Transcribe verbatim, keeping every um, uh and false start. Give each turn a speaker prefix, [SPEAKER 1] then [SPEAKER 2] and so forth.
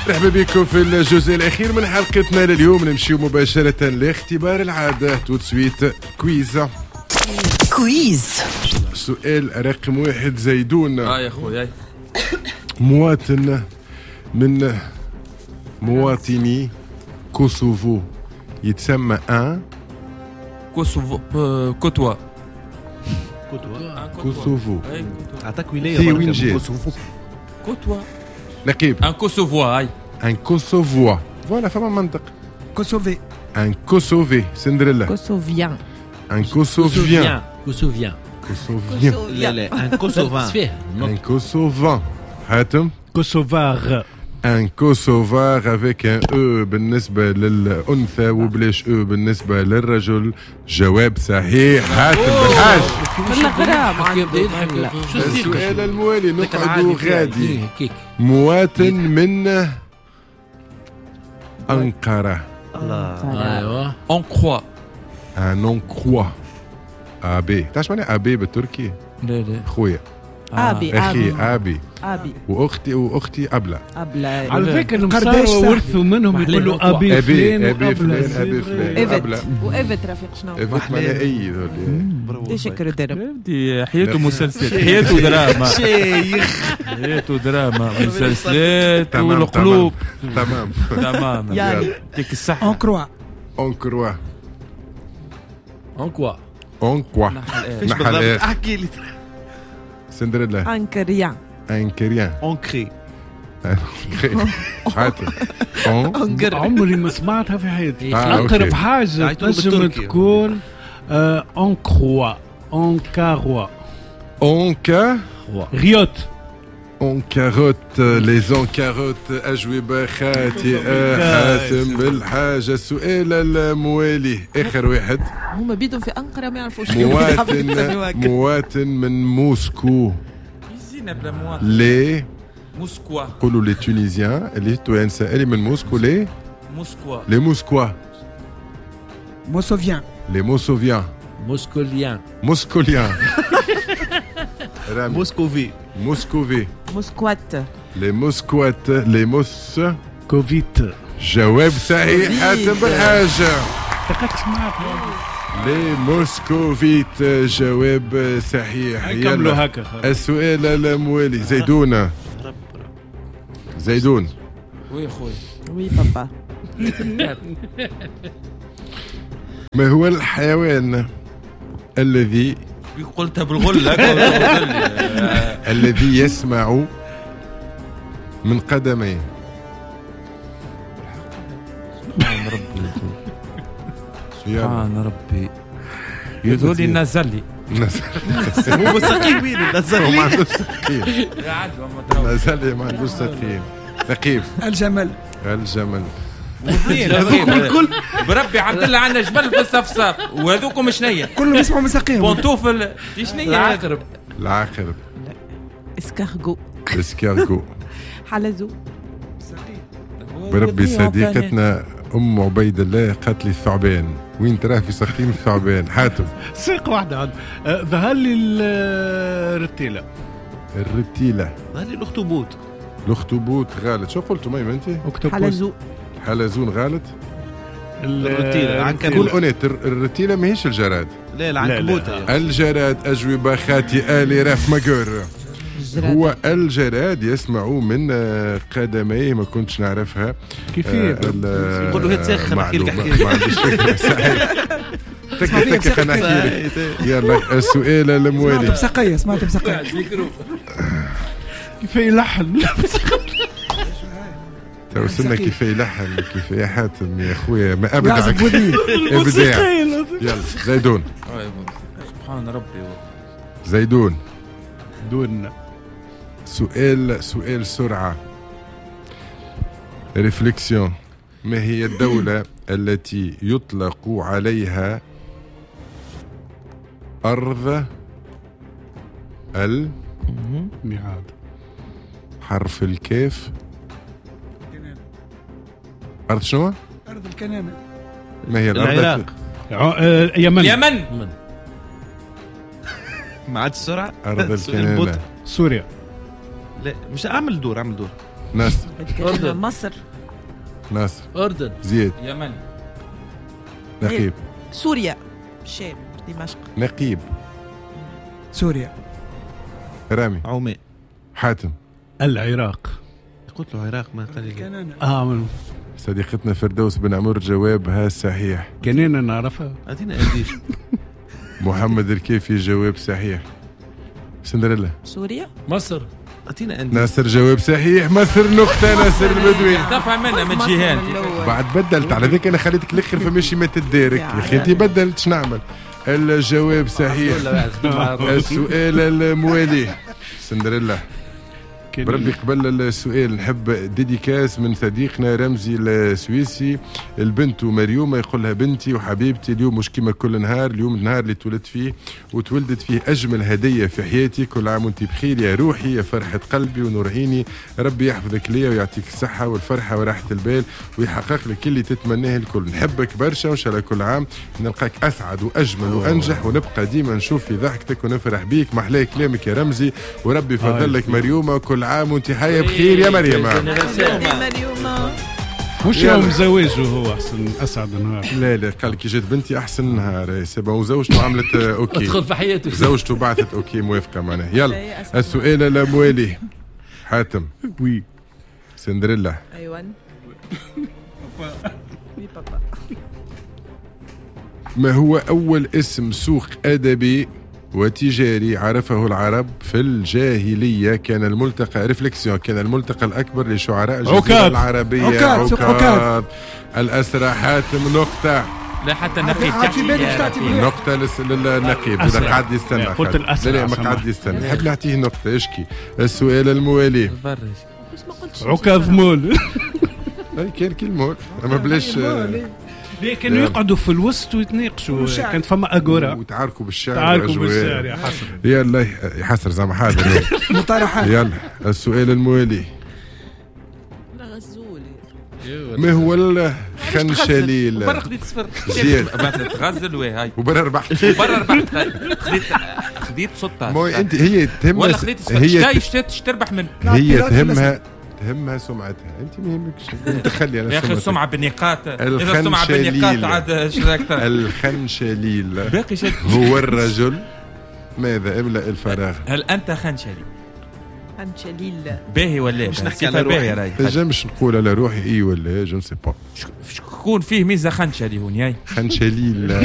[SPEAKER 1] مرحبا بكم في الجزء الأخير من حلقتنا لليوم. نمشيو مباشرة لاختبار العادة. توتسويت كويز
[SPEAKER 2] كويز.
[SPEAKER 1] سؤال رقم واحد. زيدون
[SPEAKER 3] اه يا خويا
[SPEAKER 1] مواطن من مواطني كوسوفو يتسمى ان
[SPEAKER 3] كوسوفو كوتوا
[SPEAKER 1] كوسوفو.
[SPEAKER 4] عطاك ولاية
[SPEAKER 1] في وين جات؟
[SPEAKER 4] كوسوفو
[SPEAKER 3] كوتوا
[SPEAKER 1] نقيب
[SPEAKER 3] ان كوسوفوا هاي
[SPEAKER 1] ان كوسوفوا. فوالا فما منطق.
[SPEAKER 5] كوسوفي
[SPEAKER 1] ان كوسوفي سندريلا.
[SPEAKER 2] كوسوفيان.
[SPEAKER 1] ان كوسوفيان.
[SPEAKER 5] كوسوفيان
[SPEAKER 1] كوسوفيان.
[SPEAKER 4] لا لا ان كوسوفان
[SPEAKER 1] ان كوسوفان. حاتم
[SPEAKER 5] كوسوفار.
[SPEAKER 1] ان كوسوفار افيك ان او بالنسبة للأنثى وبلاش او بالنسبة للرجل. جواب صحيح. حاتم بالحاج.
[SPEAKER 2] بالغرام.
[SPEAKER 1] السؤال الموالي نقعدوا غادي. مواطن من أنقرة.
[SPEAKER 5] ايوه
[SPEAKER 3] اون كروا
[SPEAKER 1] ان اون كروا ابي. تعرف معناها ابي بالتركي؟
[SPEAKER 3] لا لا
[SPEAKER 1] خويا
[SPEAKER 2] ابي
[SPEAKER 1] اخي ابي
[SPEAKER 2] ابي
[SPEAKER 1] واختي واختي ابله.
[SPEAKER 2] ابلا.
[SPEAKER 5] على فكره
[SPEAKER 6] قرداش
[SPEAKER 5] المصاروا ورثوا منهم يقولوا ابي فلان
[SPEAKER 1] ابي فلان
[SPEAKER 5] وأبلة.
[SPEAKER 1] ابي فلان
[SPEAKER 2] ايفت
[SPEAKER 1] ابله.
[SPEAKER 2] وايفت رفيق شنو
[SPEAKER 1] ايفت معناها اي ذولي.
[SPEAKER 2] ليش يكرر درب
[SPEAKER 3] دي حياته مسلسل حياته دراما
[SPEAKER 4] شيخ
[SPEAKER 3] حياته دراما مسلسلات
[SPEAKER 1] تمام
[SPEAKER 3] والقلوب
[SPEAKER 1] تمام.
[SPEAKER 3] تمام
[SPEAKER 2] يعني
[SPEAKER 3] يعطيك الصحة
[SPEAKER 6] اون كروا
[SPEAKER 1] اون كروا
[SPEAKER 5] اون كوا
[SPEAKER 1] اون كوا.
[SPEAKER 4] فيش
[SPEAKER 1] نحل
[SPEAKER 4] بالضبط
[SPEAKER 1] اخ
[SPEAKER 4] احكي لي
[SPEAKER 1] سندريلا.
[SPEAKER 2] انكريان.
[SPEAKER 1] ان كريان.
[SPEAKER 4] اونكري
[SPEAKER 1] حاتم اون
[SPEAKER 5] عمري ما سمعتها في حياتي.
[SPEAKER 1] آه،
[SPEAKER 5] اقرب
[SPEAKER 1] أوكي.
[SPEAKER 5] حاجه
[SPEAKER 4] عيطوا
[SPEAKER 5] تنجم
[SPEAKER 4] بالتركي.
[SPEAKER 5] تكون آه، اون كروا اون كاروا
[SPEAKER 1] اون كا
[SPEAKER 5] غيوت.
[SPEAKER 1] اون كاروت. لي زون كاروت. اجوبه خاطئه. حاتم بالحاجه. السؤال الموالي اخر واحد.
[SPEAKER 2] هما بيدهم في انقره ما يعرفوش
[SPEAKER 1] مواطن مواطن من موسكو.
[SPEAKER 3] يزينا بلا مواطن
[SPEAKER 1] لي
[SPEAKER 3] موسكوا
[SPEAKER 1] قولوا لي تونيزيان اللي توانسه اللي من موسكو. لي
[SPEAKER 3] موسكوا
[SPEAKER 1] لي موسكوا.
[SPEAKER 6] موسوفيان
[SPEAKER 1] لي موسوفيان.
[SPEAKER 5] موسكوليان.
[SPEAKER 1] موسكوليان. رامي.
[SPEAKER 4] موسكوفي
[SPEAKER 1] موسكوفي.
[SPEAKER 2] موسكوات.
[SPEAKER 1] لي موسكوات. لي موس.
[SPEAKER 5] كوفيت.
[SPEAKER 1] جواب صحيح. حاتم بالحاجه.
[SPEAKER 5] دقيقة سمعتها.
[SPEAKER 1] لي موسكوفيت. جواب صحيح.
[SPEAKER 5] نكملوا
[SPEAKER 1] يلا.
[SPEAKER 5] هكا خلاص.
[SPEAKER 1] السؤال الموالي. زيدون زيدون
[SPEAKER 3] وي خويا
[SPEAKER 2] وي بابا.
[SPEAKER 1] ما هو الحيوان الذي
[SPEAKER 3] قلتها بالغلة
[SPEAKER 1] الذي يسمع من قدميه؟
[SPEAKER 3] سبحان ربي
[SPEAKER 1] يلا.
[SPEAKER 3] سبحان ربي يقولي نزلي
[SPEAKER 4] هو مساكين وين
[SPEAKER 1] هو ما
[SPEAKER 4] نزل
[SPEAKER 1] عندوش تقييم. نزل ما عندوش تقييم. نقيب
[SPEAKER 6] الجمل
[SPEAKER 1] الجمل.
[SPEAKER 3] الكل بربي عبد الله عندنا جبل في الصفصاف وهذوكم شنية
[SPEAKER 6] كلهم يسمعوا مساقيهم.
[SPEAKER 3] بونتوفل دي شنية
[SPEAKER 5] العقرب.
[SPEAKER 1] العقرب.
[SPEAKER 2] اسكارغو.
[SPEAKER 1] الاسكارغو.
[SPEAKER 2] حلزو.
[SPEAKER 1] بربي صديقتنا ام عبيد الله قالت لي الثعبان. وين تراه في سقيم الثعبان؟ حاتم.
[SPEAKER 5] سيق واحدة عاد آه، ظهر لي الرتيلة.
[SPEAKER 1] الرتيلة.
[SPEAKER 4] هذه الاخطبوط
[SPEAKER 1] الاخطبوط غالط. شو قلتوا ميم انت؟
[SPEAKER 5] اكتوبوس.
[SPEAKER 2] حلزو.
[SPEAKER 1] حلزون غالط.
[SPEAKER 4] الرتيلة،
[SPEAKER 1] كل
[SPEAKER 4] عنكبوت.
[SPEAKER 1] اونيت الرتيلة ماهيش الجراد.
[SPEAKER 4] لا العنكبوت
[SPEAKER 5] لا،
[SPEAKER 1] الجراد. أجوبة خاطئة لراف ماجور. هو الجراد يسمع من قدميه. ما كنتش نعرفها.
[SPEAKER 5] كيفية
[SPEAKER 4] نقول له هي تسخن نحكي لك
[SPEAKER 1] معلومة. ما عنديش فكرة. صحيح. تكي تكي خلينا نحكي لك. يلا السؤال
[SPEAKER 6] سمعت
[SPEAKER 1] الموالي.
[SPEAKER 6] بسقية سمعت بسقية
[SPEAKER 5] كيف يلحن.
[SPEAKER 1] توصلنا كيف يلحن كيف يا حاتم يا خويا. ما أبدعك.
[SPEAKER 6] يعزف ودني.
[SPEAKER 1] إبداع. يلا زيدون
[SPEAKER 3] سبحان ربي
[SPEAKER 1] زيدون.
[SPEAKER 5] دون
[SPEAKER 1] سؤال سؤال سرعة. ريفليكسيون. ما هي الدولة التي يطلق عليها أرض ال
[SPEAKER 5] ميعاد.
[SPEAKER 1] حرف الكاف. أرض شنو؟
[SPEAKER 6] أرض الكنانة.
[SPEAKER 1] ما هي الأرض؟
[SPEAKER 4] العراق.
[SPEAKER 5] آه، يمن.
[SPEAKER 3] اليمن.
[SPEAKER 4] ما عاد السرعة.
[SPEAKER 1] أرض الكنانة.
[SPEAKER 5] سوريا.
[SPEAKER 4] لا مش اعمل دور اعمل دور
[SPEAKER 1] ناصر
[SPEAKER 2] أردن. مصر.
[SPEAKER 1] ناصر
[SPEAKER 5] أردن.
[SPEAKER 1] زياد
[SPEAKER 3] يمن.
[SPEAKER 1] نقيب
[SPEAKER 2] سوريا. الشام. دمشق.
[SPEAKER 1] نقيب
[SPEAKER 6] سوريا.
[SPEAKER 1] رامي
[SPEAKER 4] عمان.
[SPEAKER 1] حاتم
[SPEAKER 5] العراق.
[SPEAKER 4] قلت له عراق ما قال لي
[SPEAKER 6] كنانة.
[SPEAKER 5] اه من
[SPEAKER 1] صديقتنا فردوس بن عمر جوابها صحيح.
[SPEAKER 5] كنينة نعرفها.
[SPEAKER 4] ادينا اديش.
[SPEAKER 1] محمد الكيفي جواب صحيح. سندريلا
[SPEAKER 2] سوريا.
[SPEAKER 5] مصر.
[SPEAKER 4] ادينا انديش.
[SPEAKER 1] ناصر جواب صحيح. مصر نقطة. ناصر البدوي
[SPEAKER 3] تفهم منا من جهان.
[SPEAKER 1] بعد بدلت على ذيك انا خليتك الاخر فماشي ما تدارك يا اخي انت بدلت شو نعمل. الجواب صحيح. السؤال الموالي سندريلا بربي قبل السؤال نحب ديديكاس من صديقنا رمزي السويسي. البنت مريومة يقول لها بنتي وحبيبتي اليوم مش كيما كل نهار، اليوم النهار اللي تولدت فيه وتولدت فيه أجمل هدية في حياتي. كل عام وانت بخير يا روحي يا فرحة قلبي ونور عيني. ربي يحفظك ليا ويعطيك الصحة والفرحة وراحة البال ويحقق لك اللي تتمناه الكل. نحبك برشا وإن شاء الله كل عام نلقاك أسعد وأجمل وأنجح ونبقى ديما نشوف في ضحكتك ونفرح بيك. محلاه كلامك يا رمزي وربي يفضل لك مريومة. كل عام وانت حية بخير يا مريم.
[SPEAKER 2] مريومة.
[SPEAKER 5] مش يوم زواجه هو احسن اسعد نهار.
[SPEAKER 1] لا لا قال كي جات بنتي احسن نهار سبا وزوجته عملت اوكي.
[SPEAKER 5] ادخل في حياته.
[SPEAKER 1] زوجته بعثت اوكي موافقه معناها. يلا السؤال الموالي. حاتم.
[SPEAKER 5] وي.
[SPEAKER 1] سندريلا.
[SPEAKER 2] ايوه. وي بابا.
[SPEAKER 1] ما هو اول اسم سوق ادبي وتجاري عرفه العرب في الجاهلية؟ كان الملتقى ريفليكسيون كان الملتقى الأكبر لشعراء الجزيرة العربية.
[SPEAKER 6] عكاظ. عكاظ.
[SPEAKER 1] الأسرى. حاتم نقطة.
[SPEAKER 3] لا حتى النقيب
[SPEAKER 6] عاد في بالك تعطي بالك.
[SPEAKER 1] نقطة للنقيب إذا قعد يستنى.
[SPEAKER 5] قلت الأسرع.
[SPEAKER 1] لا ما قعد يستنى. نحب نعطيه نقطة. اشكي السؤال الموالي.
[SPEAKER 3] برج.
[SPEAKER 2] بس ما قلتش.
[SPEAKER 5] عكاظ مول.
[SPEAKER 1] أي كان كلمة أما بلاش.
[SPEAKER 5] ليه كانوا يقعدوا في الوسط ويتناقشوا. كانت فما أجورا
[SPEAKER 1] وتعاركوا بالشعر.
[SPEAKER 5] تعاركوا بالشعر يا حسن.
[SPEAKER 1] يلا يحسر زعما حاضر.
[SPEAKER 6] مطارحات.
[SPEAKER 1] يلا السؤال الموالي.
[SPEAKER 2] غزولي.
[SPEAKER 1] ما هو الخنشليل؟
[SPEAKER 3] برا خديت صفر.
[SPEAKER 1] زياد.
[SPEAKER 3] تغزل وين هاي.
[SPEAKER 1] وبرا ربحت.
[SPEAKER 3] برا ربحت. خديت خديت ستة.
[SPEAKER 1] مو انت هي تهمها.
[SPEAKER 3] ولا خديت صفر.
[SPEAKER 1] هي
[SPEAKER 3] ايش تربح من.
[SPEAKER 1] هي تهمها تهمها سمعتها. انت ما يهمكش تخلي على
[SPEAKER 3] يا اخي السمعه بالنقاط. اذا السمعه بالنقاط عاد ايش اكثر.
[SPEAKER 1] الخنشليل
[SPEAKER 3] باقي شيء.
[SPEAKER 1] هو الرجل. ماذا املأ الفراغ.
[SPEAKER 3] هل انت خنشلي؟
[SPEAKER 2] خنشليل.
[SPEAKER 3] باهي ولا
[SPEAKER 4] مش نحكي على
[SPEAKER 3] باهي راي.
[SPEAKER 1] تنجمش نقول على روحي اي ولا جو نسي با.
[SPEAKER 3] شكون فيه ميزه خنشلي هون ياي.
[SPEAKER 1] خنشليل